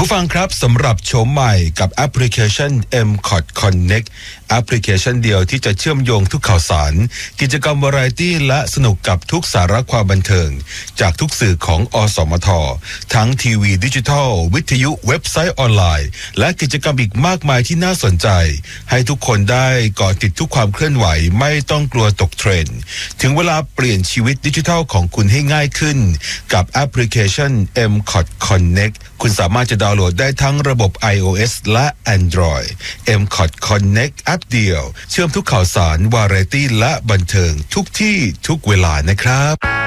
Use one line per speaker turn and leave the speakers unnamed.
ผู้ฟังครับสำหรับโฉมใหม่กับแอปพลิเคชัน M-KOT Connect แอปพลิเคชันเดียวที่จะเชื่อมโยงทุกข่าวสารกิจกรรมวาไรตี้และสนุกกับทุกสาระความบันเทิงจากทุกสื่อของอสมททั้งทีวีดิจิทัลวิทยุเว็บไซต์ออนไลน์และกิจกรรมอีกมากมายที่น่าสนใจให้ทุกคนได้เกาะติดทุกความเคลื่อนไหวไม่ต้องกลัวตกเทรนด์ถึงเวลาเปลี่ยนชีวิตดิจิทัลของคุณให้ง่ายขึ้นกับแอปพลิเคชัน M-KOT Connect คุณสามารถจะดาวน์โหลดได้ทั้งระบบ iOS และ Android M-KOT Connect แอปเดียวเชื่อมทุกข่าวสารวาไรตี้และบันเทิงทุกที่ทุกเวลานะครับ